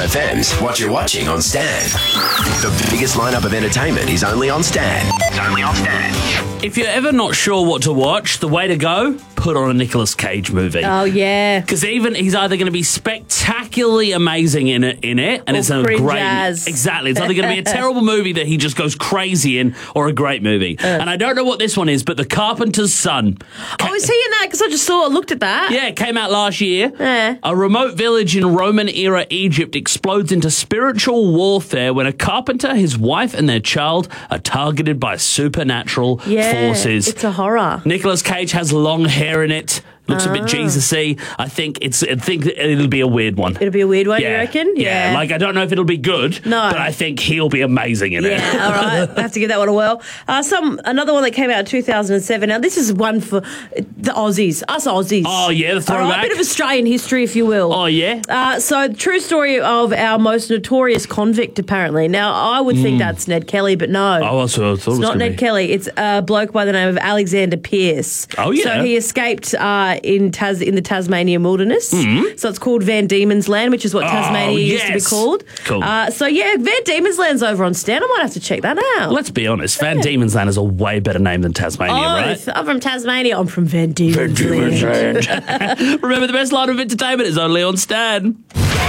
FM's What You're Watching on Stan. The biggest lineup of entertainment is only on Stan. It's only on Stan. If you're ever not sure what to watch, the way to go, put on a Nicolas Cage movie. Oh, yeah. Because he's either going to be spectacularly amazing in it, and it's a great... Exactly. It's either going to be a terrible movie that he just goes crazy in, or a great movie. And I don't know what this one is, but The Carpenter's Son. Oh, is he in that? Because I just looked at that. Yeah, it came out last year. Yeah. A remote village in Roman-era Egypt explodes into spiritual warfare when a carpenter, his wife, and their child are targeted by supernatural forces. It's a horror. Nicolas Cage has long hair in it. Looks a bit Jesus-y. I think it'll be a weird one. It'll be a weird one, you reckon? Yeah. Like, I don't know if it'll be good, but I think he'll be amazing in it. Yeah, all right. I have to give that one a whirl. Another one that came out in 2007. Now, this is one for the Aussies, us Aussies. Oh, yeah, the throwback. All right, a bit of Australian history, if you will. Oh, yeah? So, true story of our most notorious convict, apparently. Now, I would think that's Ned Kelly, but no. Oh, that's what I thought it was not Ned Kelly. It's a bloke by the name of Alexander Pierce. Oh, yeah. So, he escaped in the Tasmanian wilderness. So it's called Van Diemen's Land, which is what Tasmania used to be called. Cool. Van Diemen's Land's over on Stan. I might have to check that out. Let's be honest, Van Diemen's Land is a way better name than Tasmania, right? I'm from Tasmania. I'm from Van Diemen's Land. Remember, the best line of entertainment is only on Stan.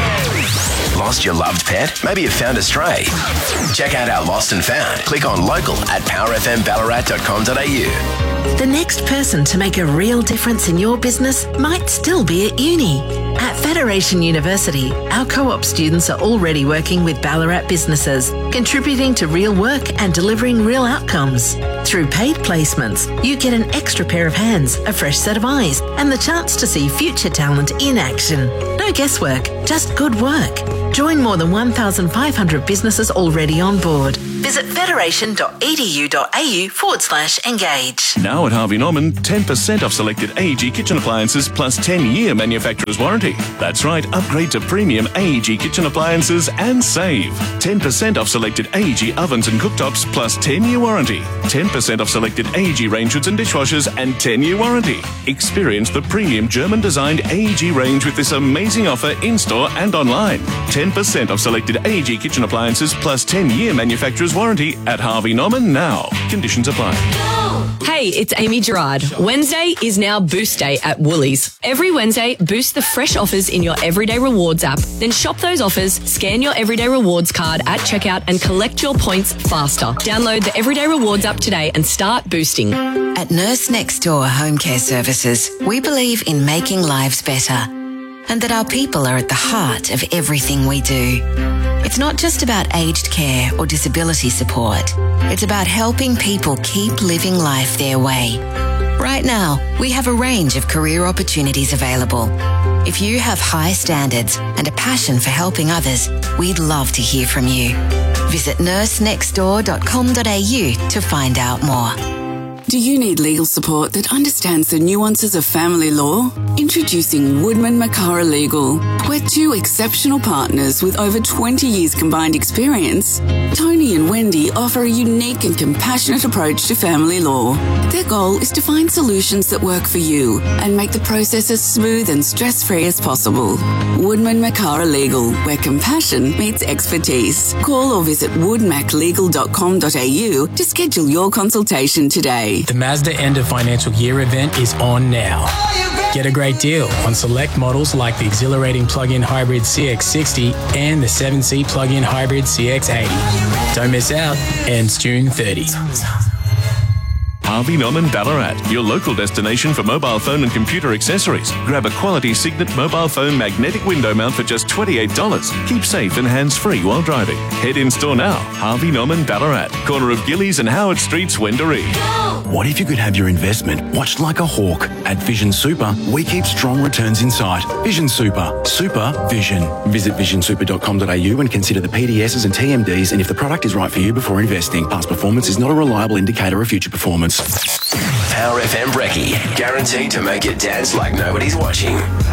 Lost your loved pet? Maybe you found a stray. Check out our Lost and Found. Click on local at powerfmballarat.com.au. The next person to make a real difference in your business might still be at uni. At Federation University, our co-op students are already working with Ballarat businesses, contributing to real work and delivering real outcomes. Through paid placements, you get an extra pair of hands, a fresh set of eyes, and the chance to see future talent in action. No guesswork, just good work. Join more than 1,500 businesses already on board. Visit federation.edu.au/engage. Now at Harvey Norman, 10% off selected AEG kitchen appliances plus 10-year manufacturer's warranty. That's right, upgrade to premium AEG kitchen appliances and save. 10% off selected AEG ovens and cooktops plus 10-year warranty. 10% off selected AEG range hoods and dishwashers and 10-year warranty. Experience the premium German-designed AEG range with this amazing offer in-store and online. 10% off selected AEG kitchen appliances plus 10-year manufacturer's warranty at Harvey Norman now. Conditions apply. Hey, it's Amy Gerard. Wednesday is now Boost Day at Woolies. Every Wednesday, boost the fresh offers in your Everyday Rewards app. Then shop those offers, scan your Everyday Rewards card at checkout and collect your points faster. Download the Everyday Rewards app today and start boosting. At Nurse Next Door Home Care Services, we believe in making lives better and that our people are at the heart of everything we do. It's not just about aged care or disability support. It's about helping people keep living life their way. Right now, we have a range of career opportunities available. If you have high standards and a passion for helping others, we'd love to hear from you. Visit nursenextdoor.com.au to find out more. Do you need legal support that understands the nuances of family law? Introducing Woodman Makara Legal. We're two exceptional partners with over 20 years combined experience. Tony and Wendy offer a unique and compassionate approach to family law. Their goal is to find solutions that work for you and make the process as smooth and stress-free as possible. Woodman Makara Legal, where compassion meets expertise. Call or visit woodmaclegal.com.au to schedule your consultation today. The Mazda end of financial year event is on now. Get a great deal on select models like the exhilarating plug-in hybrid CX-60 and the 7-seat plug-in hybrid CX-80. Don't miss out. Ends June 30. Harvey Norman Ballarat, your local destination for mobile phone and computer accessories. Grab a quality Signet mobile phone magnetic window mount for just $28. Keep safe and hands-free while driving. Head in-store now. Harvey Norman Ballarat, corner of Gillies and Howard Streets, Wendouree. What if you could have your investment watched like a hawk? At Vision Super, we keep strong returns in sight. Vision Super. Super Vision. Visit visionsuper.com.au and consider the PDSs and TMDs and if the product is right for you before investing. Past performance is not a reliable indicator of future performance. Power FM Brekkie, guaranteed to make you dance like nobody's watching.